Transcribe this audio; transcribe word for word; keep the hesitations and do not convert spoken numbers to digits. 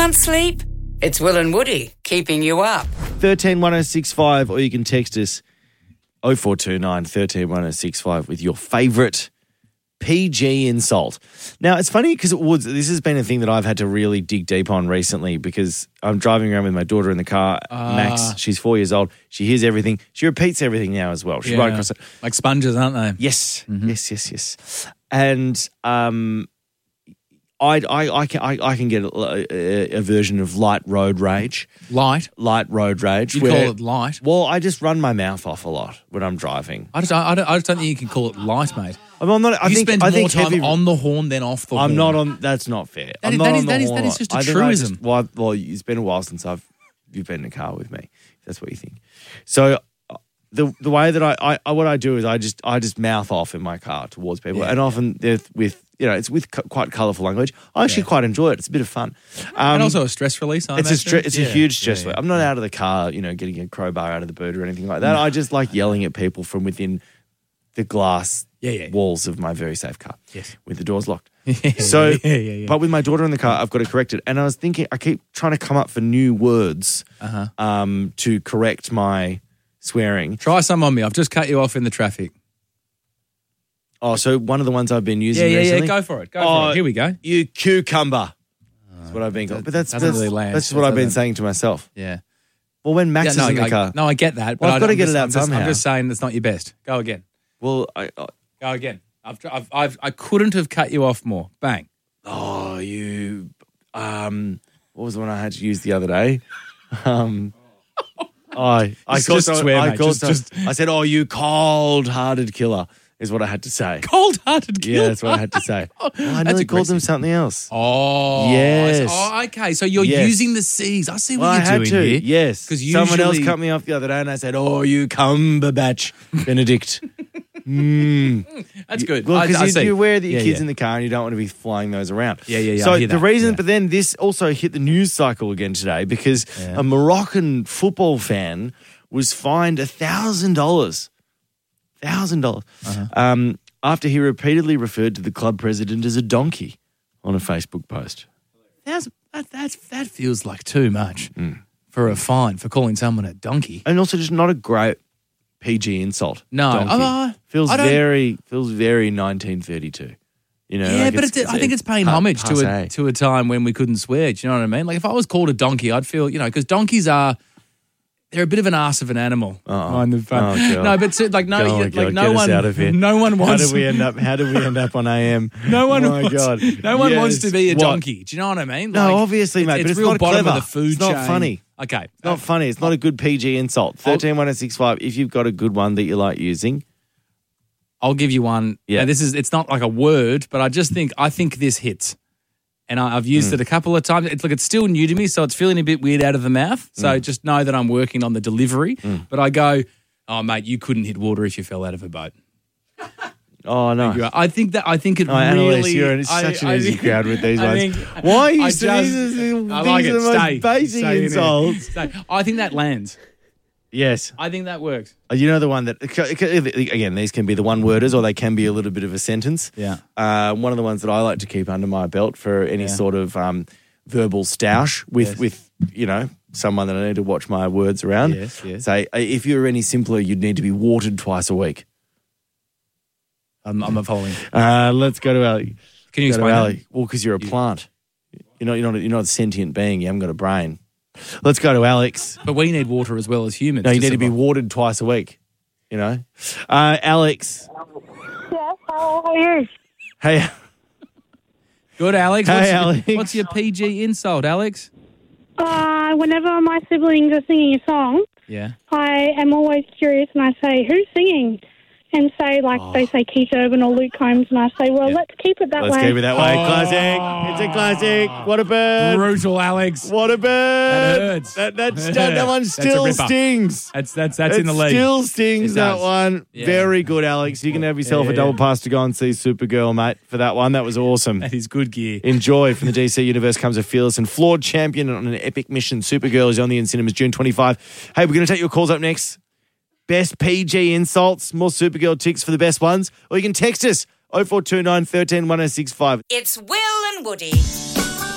Can't sleep? It's Will and Woody keeping you up. thirteen one oh six five, or you can text us oh four two nine, one three one oh six five with your favourite P G insult. Now, it's funny because it was, this has been a thing that I've had to really dig deep on recently because I'm driving around with my daughter in the car, uh, Max. She's four years old. She hears everything. She repeats everything now as well. She's yeah, right across it. Like sponges, aren't they? Yes, mm-hmm. yes, yes, yes. And um, I, I, I, can, I, I can get a, a, a version of light road rage. Light? Light road rage. You where, call it light? Well, I just run my mouth off a lot when I'm driving. I just, I, don't, I just don't think you can call it light, mate. I mean, I'm not, I you think, spend I more think time heavy, on the horn than off the I'm horn. not on. That's not fair. That I'm is, not that on is, the that is, horn that a is lot. just a I think I truism. just- well, well, it's been a while since I've you've been in a car with me. If that's what you think. So uh, the the way that I, I what I do is I just I just mouth off in my car towards people, Yeah, and often they're with you know it's with cu- quite colourful language. I actually Yeah. quite enjoy it. It's a bit of fun. Um, and also a stress release, I it's a imagine. stre- it's Yeah. a huge stress. Yeah, yeah. I'm not out of the car, you know, getting a crowbar out of the boot or anything like that. I just like yelling at people from within the glass Yeah, yeah. walls of my very safe car. Yes. With the doors locked. So, yeah, yeah, yeah. but with my daughter in the car, I've got to correct it. And I was thinking, I keep trying to come up for new words Uh-huh. um, to correct my swearing. Try some on me. I've just cut you off in the traffic. Oh, so one of the ones I've been using Yeah, yeah, recently. yeah. Go for it. Go Oh, for it. Here we go. You cucumber. That's what I've been called. But that's, doesn't that's, really land. that's just That what I've been doesn't- saying to myself. Yeah. Well, when Max yeah, no, is in the I, car. no, I get that. But Well, I've I got to I'm get just, it out I'm just, somehow. I'm just saying that's not your best. Go again. Well, I, I, Go again. I've, I've, I've, I couldn't have cut you off more. Bang. oh, you. Um, what was the one I had to use the other day? Um, I, I Just- called, just swear, I, mate. called Just- some- I said, oh, you cold-hearted killer, is what I had to say. Cold-hearted Yeah, killer. that's what I had to say. Well, I That's nearly called them aggressive. something else. Oh. Yes. Oh, okay. So you're Yes. using the C's. I see what Well, I you're had doing to, here. yes. 'Cause Someone else usually- cut me off the other day and I said, oh, you Cumberbatch Benedict. mm. That's good. Well, I, I because see. you're aware that your Yeah, kid's yeah. in the car and you don't want to be flying those around. Yeah, yeah, yeah, So I hear the that, reason, yeah. but then this also hit the news cycle again today because Yeah. a Moroccan football fan was fined a thousand dollars. Thousand dollars. Uh-huh. Um, after he repeatedly referred to the club president as a donkey on a Facebook post. That's, that, that's, that feels like too much Mm. for a fine for calling someone a donkey. And also just not a great P G insult. No. Donkey. Uh, feels I don't- very feels very nineteen thirty-two. You know, Yeah, like but it's, it's, I think it's paying pa- homage to a, passe. to a time when we couldn't swear. Do you know what I mean? Like if I was called a donkey, I'd feel, you know, because donkeys are, they're a bit of an arse of an animal. Uh-oh. Mind the fun. Oh, God. No, but so, like no, Oh, my like God, no get us one, out of here. no one How wants. did we end up? How did we end up on A M? No one Oh, my wants. God. No one Yes. wants to be a What? donkey. Do you know what I mean? No, obviously, mate, but it's real not bottom clever. of the food It's not chain. funny. Okay, It's not funny. It's not a good P G insult. Thirteen one oh six five. If you've got a good one that you like using, I'll give you one. Yeah. Yeah, this is. It's not like a word, but I just think I think this hits, and I, I've used Mm. it a couple of times. It's like it's still new to me, so it's feeling a bit weird out of the mouth. So Mm. just know that I'm working on the delivery. But I go, oh mate, you couldn't hit water if you fell out of a boat. oh no. You are- I think that I think it Oh, Annalise, really. you're in I- such an I easy think- crowd with these I ones. think- Why are you I saying just- these? These I like are it. the most Stay. basic Stay in there. insults. Stay. I think that lands. Yes. I think that works. Uh, You know the one that, again, these can be the one-worders or they can be a little bit of a sentence. Yeah. Uh, one of the ones that I like to keep under my belt for any Yeah. sort of um, verbal stoush with, Yes. with, you know, someone that I need to watch my words around. Yes, yes. Say, uh, if you were any simpler, you'd need to be watered twice a week. I'm, I'm not following. Uh, let's go to Ali. Can you Go to explain Ali. that? Well, because you're a plant. You're not, you're, not a, you're not a sentient being. You haven't got a brain. Let's go to Alex. But we need water as well as humans. No, you need to be survive. watered twice a week. You know? Uh, Alex. Yes, how are you? Hey. Good, Alex. Hey, what's, your- Alex. what's your P G insult, Alex? Uh, whenever my siblings are singing a song, Yeah. I am always curious and I say, who's singing? And say, like, Oh. they say Keith Urban or Luke Combs, and I say, well, Yeah. let's keep it that Let's way. keep it that way. Oh. Classic. It's a classic. What a bird. Brutal, Alex. What a bird. That hurts. That, that's, that one That's a still ripper. stings. That's that's that's it in the league. still stings, It that does. one. Yeah. Very good, Alex. You can have yourself Yeah, a double yeah. pass to go and see Supergirl, mate, for that one. That was awesome. That is good gear. Enjoy. From the D C universe comes a fearless and flawed champion on an epic mission. Supergirl is on the in cinemas June twenty-fifth. Hey, we're going to take your calls up next. Best P G insults, more Supergirl ticks for the best ones. Or you can text us oh four two nine, one three one oh six five. It's Will and Woody.